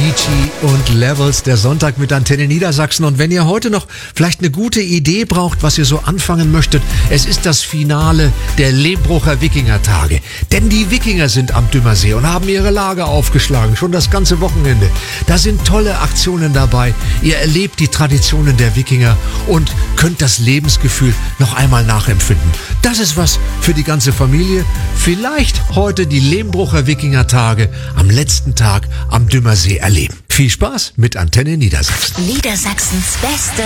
Avicii und Levels, der Sonntag mit Antenne Niedersachsen. Und wenn ihr heute noch vielleicht eine gute Idee braucht, was ihr so anfangen möchtet, es ist das Finale der Lehmbrucher Wikingertage. Denn die Wikinger sind am Dümmersee und haben ihre Lager aufgeschlagen, schon das ganze Wochenende. Da sind tolle Aktionen dabei. Ihr erlebt die Traditionen der Wikinger und könnt das Lebensgefühl noch einmal nachempfinden. Das ist was für die ganze Familie. Vielleicht heute die Lehmbrucher Wikingertage am letzten Tag am Dümmersee erleben. Viel Spaß mit Antenne Niedersachsen. Niedersachsens beste